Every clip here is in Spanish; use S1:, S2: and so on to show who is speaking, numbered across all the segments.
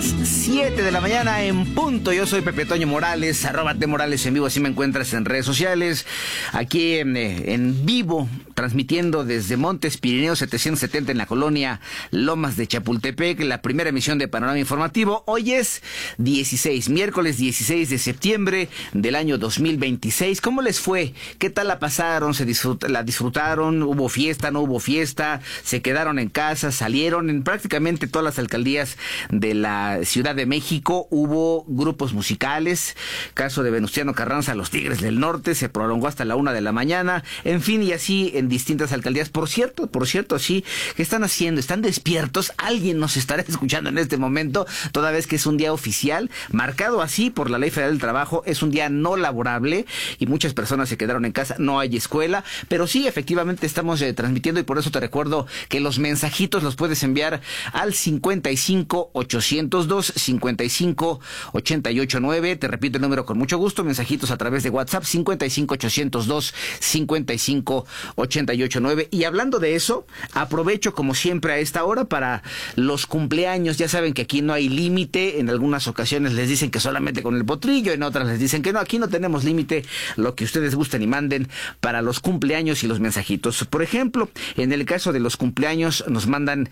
S1: las 7 de la mañana en punto. Yo soy Pepe Toño Morales, @Morales en vivo, así me encuentras en redes sociales. Aquí en vivo, transmitiendo desde Montes Pirineos 770 en la colonia Lomas de Chapultepec, la primera emisión de Panorama Informativo. Hoy es miércoles 16 de septiembre del año 2026. ¿Cómo les fue? ¿Qué tal la pasaron? ¿La disfrutaron? ¿Hubo fiesta? ¿No hubo fiesta? ¿Se quedaron en casa? ¿Salieron? En prácticamente todas las alcaldías de la Ciudad de México hubo grupos musicales. Caso de Venustiano Carranza, los Tigres del Norte, se prolongó hasta la 1 de la mañana. En fin, y así en distintas alcaldías. Por cierto, sí, ¿qué están haciendo? ¿Están despiertos? Alguien nos estará escuchando en este momento, toda vez que es un día oficial, marcado así por la Ley Federal del Trabajo. Es un día no laborable y muchas personas se quedaron en casa. No hay escuela, pero sí, efectivamente estamos transmitiendo, y por eso te recuerdo que los mensajitos los puedes enviar al 55-802 55-889. Te repito el número con mucho gusto. Mensajitos a través de WhatsApp 55-802 55-889. Y hablando de eso, aprovecho como siempre a esta hora para los cumpleaños. Ya saben que aquí no hay límite. En algunas ocasiones les dicen que solamente con el potrillo, en otras les dicen que no, aquí no tenemos límite. Lo que ustedes gusten y manden para los cumpleaños y los mensajitos. Por ejemplo, en el caso de los cumpleaños nos mandan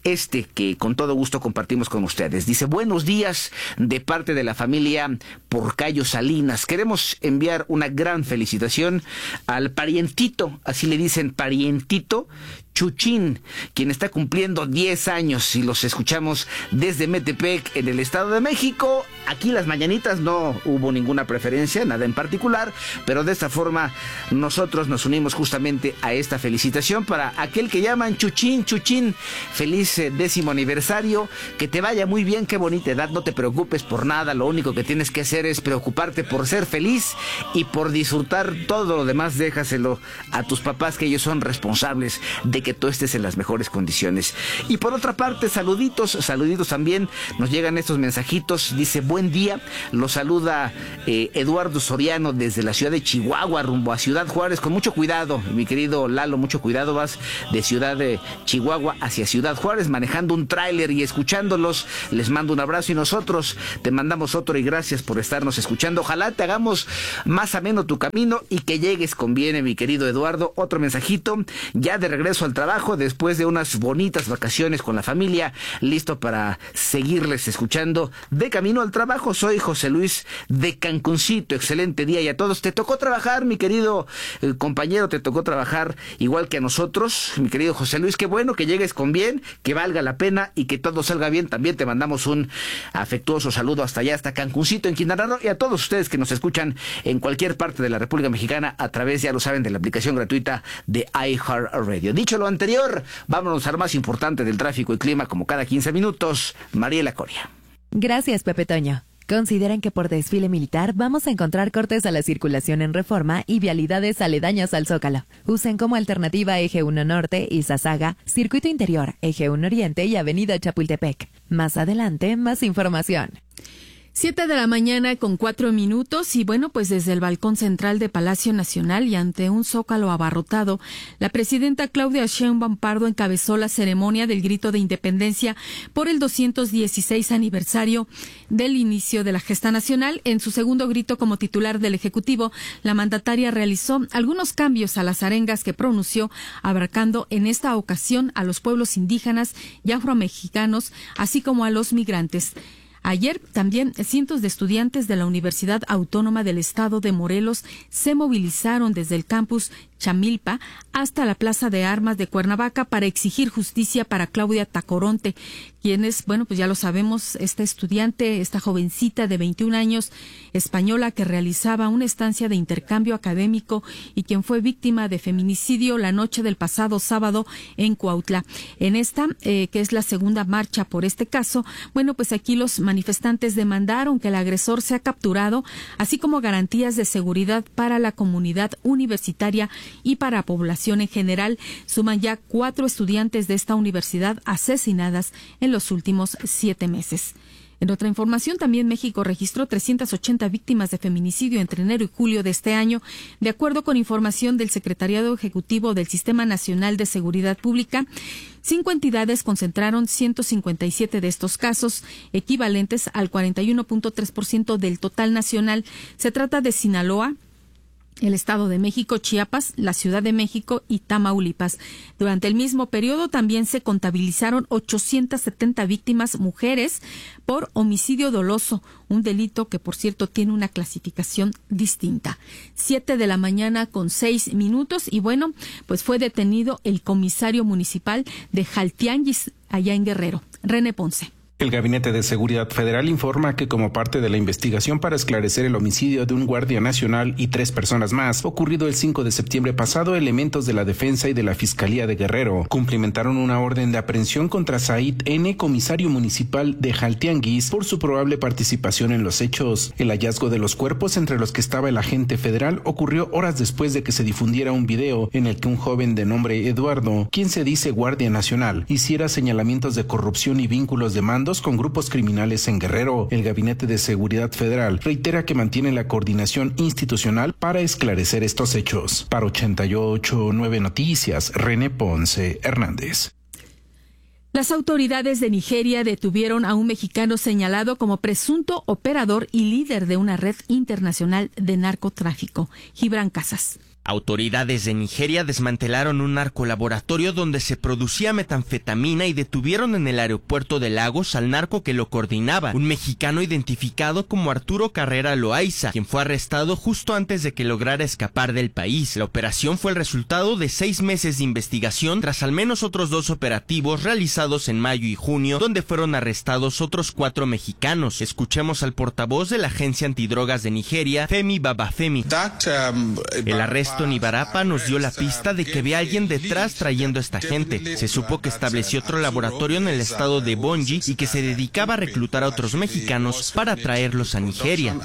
S1: que con todo gusto compartimos con ustedes. Dice: buenos días de parte de la familia Porcayo Salinas. Queremos enviar una gran felicitación al parientito, así le dicen, parientito Chuchín, quien está cumpliendo 10 años, y los escuchamos desde Metepec, en el Estado de México. Aquí las mañanitas no hubo ninguna preferencia, nada en particular, pero de esta forma nosotros nos unimos justamente a esta felicitación para aquel que llaman Chuchín. Chuchín, feliz 10º aniversario, que te vaya muy bien, qué bonita edad, no te preocupes por nada, lo único que tienes que hacer es preocuparte por ser feliz y por disfrutar. Todo lo demás déjaselo a tus papás, que ellos son responsables de que tú estés en las mejores condiciones. Y por otra parte, saluditos también, nos llegan estos mensajitos. Dice: buen día, los saluda Eduardo Soriano desde la ciudad de Chihuahua rumbo a Ciudad Juárez. Con mucho cuidado, mi querido Lalo, mucho cuidado, vas de Ciudad de Chihuahua hacia Ciudad Juárez manejando un tráiler y escuchándolos. Les mando un abrazo y nosotros te mandamos otro, y gracias por estarnos escuchando. Ojalá te hagamos más ameno tu camino y que llegues con bien, mi querido Eduardo. Otro mensajito: ya de regreso al trabajo después de unas bonitas vacaciones con la familia, listo para seguirles escuchando de camino al trabajo. Soy José Luis de Cancuncito. Excelente día, y a todos te tocó trabajar, mi querido compañero, te tocó trabajar igual que a nosotros, mi querido José Luis. Qué bueno que llegues con bien, que valga la pena y que todo salga bien. También te mandamos un afectuoso saludo hasta allá, hasta Cancuncito en Quintana Roo, y a todos ustedes que nos escuchan en cualquier parte de la República Mexicana a través, ya lo saben, de la aplicación gratuita de iHeartRadio. Dicho lo anterior, vámonos a lo más importante del tráfico y clima, como cada 15 minutos. Mariela Coria.
S2: Gracias, Pepe Toño. Consideran que por desfile militar vamos a encontrar cortes a la circulación en Reforma y vialidades aledañas al Zócalo. Usen como alternativa Eje 1 Norte, Izazaga, Circuito Interior, Eje 1 Oriente y Avenida Chapultepec. Más adelante, más información.
S3: 7 de la mañana con 4 minutos, y bueno, pues desde el balcón central de Palacio Nacional y ante un zócalo abarrotado, la presidenta Claudia Sheinbaum Pardo encabezó la ceremonia del grito de independencia por el 216 aniversario del inicio de la gesta nacional. En su segundo grito como titular del Ejecutivo, la mandataria realizó algunos cambios a las arengas que pronunció, abarcando en esta ocasión a los pueblos indígenas y afromexicanos, así como a los migrantes. Ayer también cientos de estudiantes de la Universidad Autónoma del Estado de Morelos se movilizaron desde el campus Chamilpa hasta la Plaza de Armas de Cuernavaca para exigir justicia para Claudia Tacoronte, quien es, bueno, pues ya lo sabemos, esta estudiante, esta jovencita de 21 años española que realizaba una estancia de intercambio académico y quien fue víctima de feminicidio la noche del pasado sábado en Cuautla. En esta, que es la segunda marcha por este caso, bueno, pues aquí los manifestantes demandaron que el agresor sea capturado, así como garantías de seguridad para la comunidad universitaria y para la población en general. Suman ya 4 estudiantes de esta universidad asesinadas en los últimos 7 meses. En otra información, también México registró 380 víctimas de feminicidio entre enero y julio de este año, de acuerdo con información del Secretariado Ejecutivo del Sistema Nacional de Seguridad Pública. 5 entidades concentraron 157 de estos casos, equivalentes al 41.3% del total nacional. Se trata de Sinaloa, el Estado de México, Chiapas, la Ciudad de México y Tamaulipas. Durante el mismo periodo también se contabilizaron 870 víctimas mujeres por homicidio doloso, un delito que, por cierto, tiene una clasificación distinta. 7:06 a.m. y bueno, pues fue detenido el comisario municipal de Jaltianguis, allá en Guerrero, René Ponce.
S4: El Gabinete de Seguridad Federal informa que como parte de la investigación para esclarecer el homicidio de un guardia nacional y 3 personas más, ocurrido el 5 de septiembre pasado, elementos de la Defensa y de la Fiscalía de Guerrero cumplimentaron una orden de aprehensión contra Said N., comisario municipal de Jaltianguis, por su probable participación en los hechos. El hallazgo de los cuerpos, entre los que estaba el agente federal, ocurrió horas después de que se difundiera un video en el que un joven de nombre Eduardo, quien se dice guardia nacional, hiciera señalamientos de corrupción y vínculos de mando con grupos criminales en Guerrero. El Gabinete de Seguridad Federal reitera que mantiene la coordinación institucional para esclarecer estos hechos. Para 88.9 Noticias, René Ponce Hernández.
S3: Las autoridades de Nigeria detuvieron a un mexicano señalado como presunto operador y líder de una red internacional de narcotráfico. Gibran Casas.
S5: Autoridades de Nigeria desmantelaron un narcolaboratorio donde se producía metanfetamina y detuvieron en el aeropuerto de Lagos al narco que lo coordinaba, un mexicano identificado como Arturo Carrera Loaiza, quien fue arrestado justo antes de que lograra escapar del país. La operación fue el resultado de 6 meses de investigación tras al menos otros 2 operativos realizados en mayo y junio, donde fueron arrestados otros 4 mexicanos. Escuchemos al portavoz de la Agencia Antidrogas de Nigeria, Femi Babafemi. El arresto en Ibarapa nos dio la pista de que había alguien detrás trayendo a esta gente. Se supo que estableció otro laboratorio en el estado de Bonji y que se dedicaba a reclutar a otros mexicanos para traerlos a Nigeria.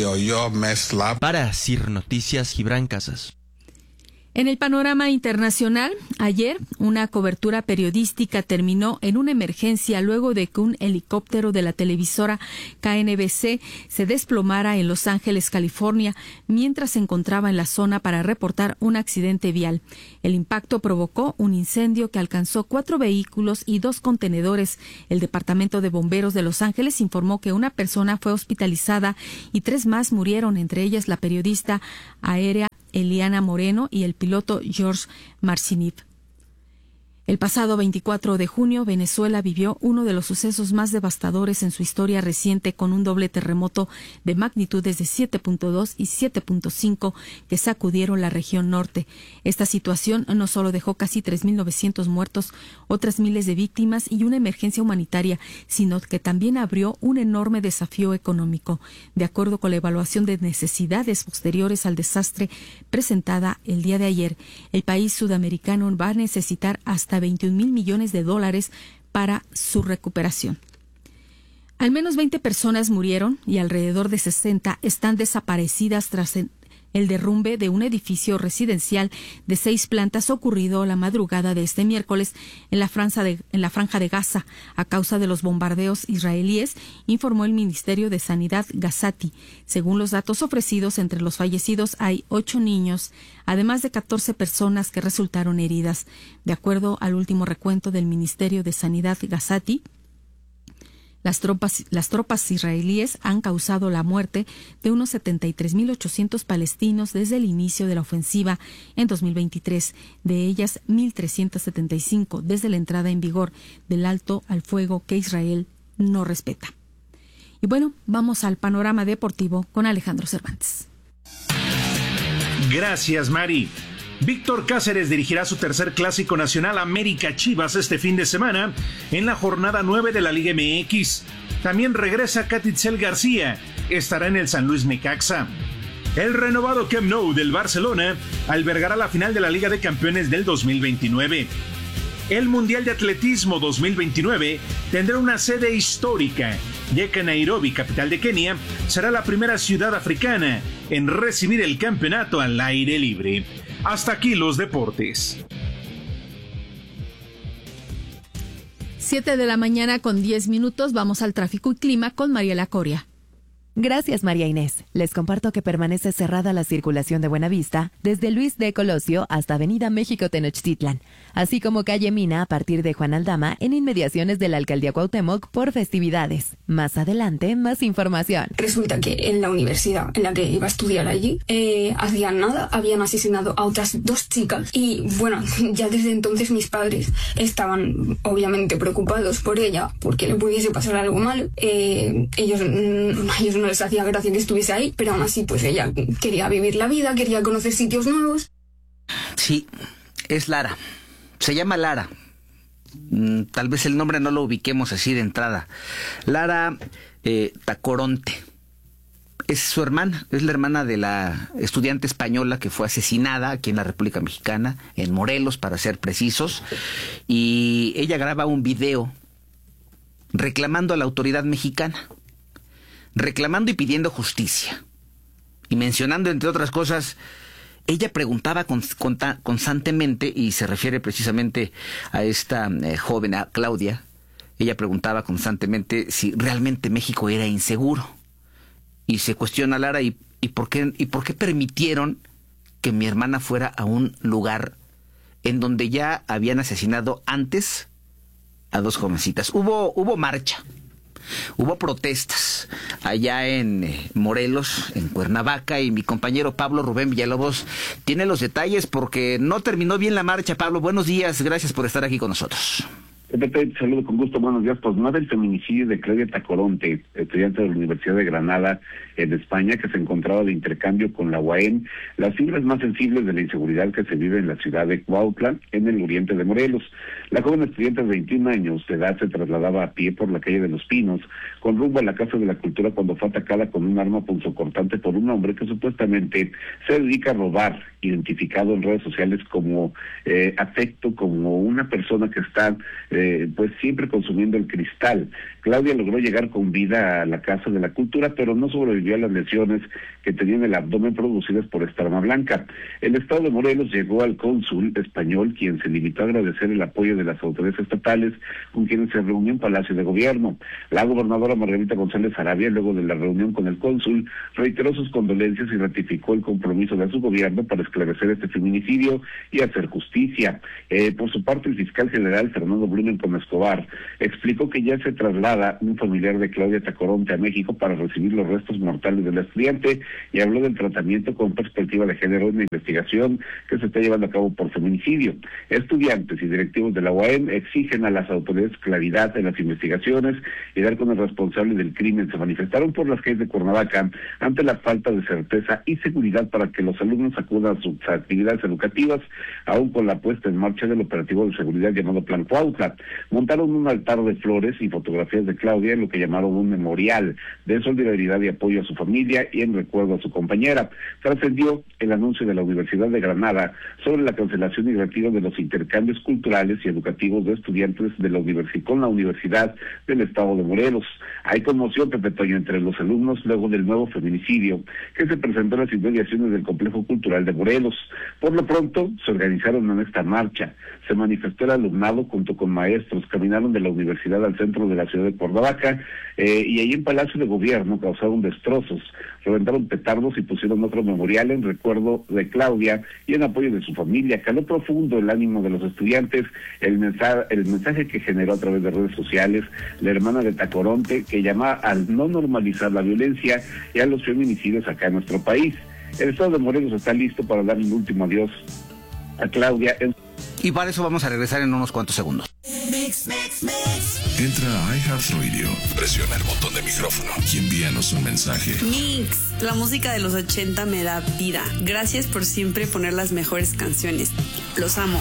S5: Para CIR Noticias, Gibran Casas.
S3: En el panorama internacional, ayer una cobertura periodística terminó en una emergencia luego de que un helicóptero de la televisora KNBC se desplomara en Los Ángeles, California, mientras se encontraba en la zona para reportar un accidente vial. El impacto provocó un incendio que alcanzó 4 vehículos y 2 contenedores. El Departamento de Bomberos de Los Ángeles informó que una persona fue hospitalizada y 3 más murieron, entre ellas la periodista aérea Eliana Moreno y el piloto George Marcinip. El pasado 24 de junio, Venezuela vivió uno de los sucesos más devastadores en su historia reciente, con un doble terremoto de magnitudes de 7.2 y 7.5 que sacudieron la región norte. Esta situación no solo dejó casi 3.900 muertos, otras miles de víctimas y una emergencia humanitaria, sino que también abrió un enorme desafío económico. De acuerdo con la evaluación de necesidades posteriores al desastre presentada el día de ayer, el país sudamericano va a necesitar hasta 21,000 millones de dólares para su recuperación. Al menos 20 personas murieron y alrededor de 60 están desaparecidas tras el derrumbe de un edificio residencial de 6 plantas ocurrido la madrugada de este miércoles en la franja de Gaza a causa de los bombardeos israelíes, informó el Ministerio de Sanidad Gazati. Según los datos ofrecidos, entre los fallecidos hay 8 niños, además de 14 personas que resultaron heridas. De acuerdo al último recuento del Ministerio de Sanidad Gazati, las tropas israelíes han causado la muerte de unos 73.800 palestinos desde el inicio de la ofensiva en 2023, de ellas 1.375 desde la entrada en vigor del alto al fuego que Israel no respeta. Y bueno, vamos al panorama deportivo con Alejandro Cervantes.
S6: Gracias, Mari. Víctor Cáceres dirigirá su tercer clásico nacional América Chivas este fin de semana en la jornada 9 de la Liga MX. También regresa Catitzel García, estará en el San Luis Necaxa. El renovado Camp Nou del Barcelona albergará la final de la Liga de Campeones del 2029. El Mundial de Atletismo 2029 tendrá una sede histórica, ya que Nairobi, capital de Kenia, será la primera ciudad africana en recibir el campeonato al aire libre. Hasta aquí los deportes.
S3: 7:10 a.m. Vamos al tráfico y clima con Mariela Coria.
S2: Gracias, María Inés. Les comparto que permanece cerrada la circulación de Buenavista desde Luis de Colosio hasta Avenida México Tenochtitlan, así como calle Mina a partir de Juan Aldama en inmediaciones de la Alcaldía Cuauhtémoc por festividades. Más adelante, más información.
S7: Resulta que en la universidad en la que iba a estudiar allí, hacía nada, habían asesinado a otras 2 chicas y bueno, ya desde entonces mis padres estaban obviamente preocupados por ella porque le pudiese pasar algo malo. Ellos no les hacía gracia que estuviese ahí, pero aún así pues ella quería vivir la vida, quería conocer sitios nuevos.
S1: Sí, es Lara. Se llama Lara. Tal vez el nombre no lo ubiquemos así de entrada. Lara Tacoronte. Es su hermana, es la hermana de la estudiante española que fue asesinada aquí en la República Mexicana, en Morelos para ser precisos, y ella graba un video reclamando a la autoridad mexicana, reclamando y pidiendo justicia, y mencionando, entre otras cosas, ella preguntaba constantemente, y se refiere precisamente a esta joven, a Claudia, ella preguntaba constantemente si realmente México era inseguro, y se cuestiona a Lara, ¿y por qué permitieron que mi hermana fuera a un lugar en donde ya habían asesinado antes a 2 jovencitas? Hubo marcha. Hubo protestas allá en Morelos, en Cuernavaca, y mi compañero Pablo Rubén Villalobos tiene los detalles porque no terminó bien la marcha. Pablo, buenos días, gracias por estar aquí con nosotros.
S8: Te saludo con gusto, buenos días. Pues nada, el feminicidio de Claudia Tacoronte, estudiante de la Universidad de Granada en España, que se encontraba de intercambio con la UAM, las fibras más sensibles de la inseguridad que se vive en la ciudad de Cuautla, en el oriente de Morelos. La joven estudiante de 21 años de edad se trasladaba a pie por la calle de Los Pinos, con rumbo a la Casa de la Cultura, cuando fue atacada con un arma punzocortante por un hombre que supuestamente se dedica a robar, identificado en redes sociales como afecto, como una persona que está pues siempre consumiendo el cristal. Claudia logró llegar con vida a la Casa de la Cultura, pero no sobrevivió a las lesiones que tenía en el abdomen producidas por esta arma blanca. El estado de Morelos llegó al cónsul español, quien se limitó a agradecer el apoyo de las autoridades estatales con quienes se reunió en Palacio de Gobierno. La gobernadora Margarita González Arabia, luego de la reunión con el cónsul, reiteró sus condolencias y ratificó el compromiso de su gobierno para esclarecer este feminicidio y hacer justicia. Por su parte, el fiscal general Fernando Blumen con Escobar explicó que ya se traslada un familiar de Claudia Tacoronte a México para recibir los restos mortales del estudiante y habló del tratamiento con perspectiva de género en la investigación que se está llevando a cabo por feminicidio. Estudiantes y directivos de la UAM exigen a las autoridades claridad en las investigaciones y dar con el responsable del crimen. Se manifestaron por las calles de Cuernavaca ante la falta de certeza y seguridad para que los alumnos acudan a sus actividades educativas, aún con la puesta en marcha del operativo de seguridad llamado Plan Cuautla. Montaron un altar de flores y fotografías de Claudia en lo que llamaron un memorial de solidaridad y apoyo a su familia y en recuerdo a su compañera. Trascendió el anuncio de la Universidad de Granada sobre la cancelación y retiro de los intercambios culturales y educativos de estudiantes de la con la Universidad del Estado de Morelos. Hay conmoción, Pepe Toño, entre los alumnos luego del nuevo feminicidio que se presentó en las inmediaciones del Complejo Cultural de Morelos. Por lo pronto, se organizaron en esta marcha. Se manifestó el alumnado junto con maestros, caminaron de la universidad al centro de la ciudad de Cuernavaca y ahí en Palacio de Gobierno causaron destrozos, reventaron petardos y pusieron otro memorial en recuerdo de Claudia y en apoyo de su familia. Caló profundo el ánimo de los estudiantes el mensaje que generó a través de redes sociales la hermana de Tacoronte, que llama al no normalizar la violencia y a los feminicidios acá en nuestro país. El estado de Morelos está listo para darle un último adiós a Claudia.
S1: Y para eso vamos a regresar en unos cuantos segundos.
S9: Entra a iHeartRadio, presiona el botón de micrófono y envíanos un mensaje.
S10: Mix, la música de los 80 me da vida. Gracias por siempre poner las mejores canciones. Los amo.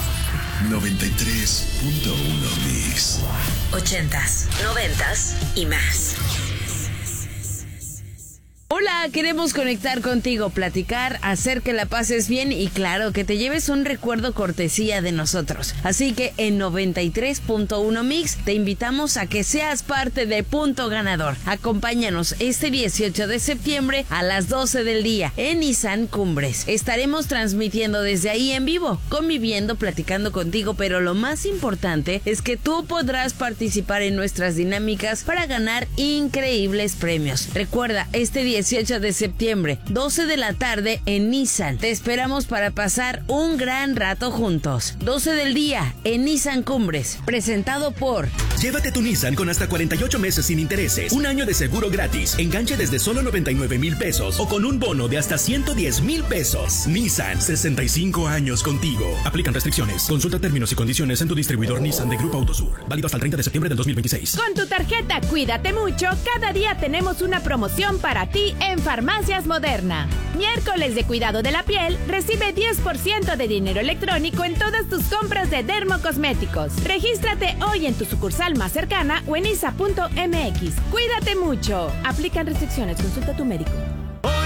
S9: 93.1 Mix.
S11: 80s, 90s y más. Hola, queremos conectar contigo, platicar, hacer que la pases bien y claro, que te lleves un recuerdo cortesía de nosotros. Así que en 93.1 Mix te invitamos a que seas parte de Punto Ganador. Acompáñanos este 18 de septiembre a las 12 del día en Nissan Cumbres. Estaremos transmitiendo desde ahí en vivo, conviviendo, platicando contigo, pero lo más importante es que tú podrás participar en nuestras dinámicas para ganar increíbles premios. Recuerda, este 18 de septiembre, 12 de la tarde en Nissan. Te esperamos para pasar un gran rato juntos. 12 del día en Nissan Cumbres, presentado por...
S12: Llévate tu Nissan con hasta 48 meses sin intereses, un año de seguro gratis, enganche desde solo 99,000 pesos o con un bono de hasta 110,000 pesos. Nissan, 65 años contigo. Aplican restricciones. Consulta términos y condiciones en tu distribuidor Nissan de Grupo Autosur. Válido hasta el 30 de septiembre del 2026.
S13: Con tu tarjeta Cuídate Mucho, cada día tenemos una promoción para ti en Farmacias Moderna. Miércoles de cuidado de la piel, recibe 10% de dinero electrónico en todas tus compras de dermocosméticos. Regístrate hoy en tu sucursal más cercana o en isa.mx. Cuídate mucho. Aplican restricciones. Consulta a tu médico.